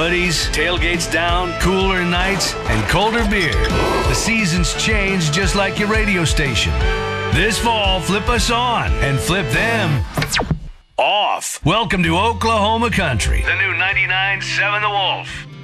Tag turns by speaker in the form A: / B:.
A: hoodies, tailgates down, cooler nights, and colder beer. The seasons change just like your radio station. This fall, flip us on and flip them off. Welcome to Oklahoma Country. The new 99.7 The Wolf.